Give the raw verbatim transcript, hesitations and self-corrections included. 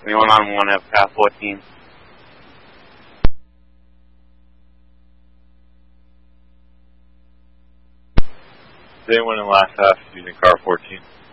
Anyone on one of car fourteen? Is anyone in last half using car fourteen?